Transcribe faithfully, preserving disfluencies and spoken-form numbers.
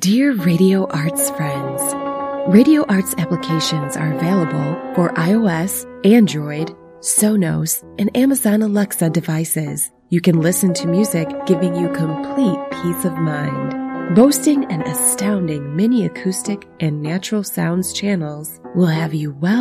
Dear Radio Arts friends, Radio Arts applications are available for iOS, Android, Sonos, and Amazon Alexa devices. You can listen to music, giving you complete peace of mind. Boasting an astounding mini acoustic and natural sounds channels will have you well